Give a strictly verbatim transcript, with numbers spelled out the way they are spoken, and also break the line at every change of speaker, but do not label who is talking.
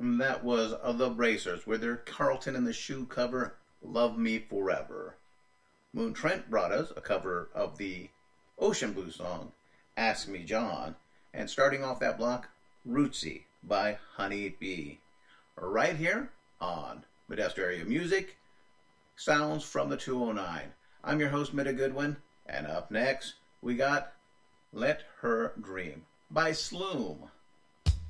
And that was uh, The Bracers with their Carlton and the Shoe cover, Love Me Forever. Moon Trent brought us a cover of the Ocean Blue song, Ask Me John. And starting off that block, Rootsy by Honey Bee. Right here on Modesto Area Music, Sounds from the two oh nine. I'm your host, Mida Goodwin, and up next, we got Let Her Dream by Sloom.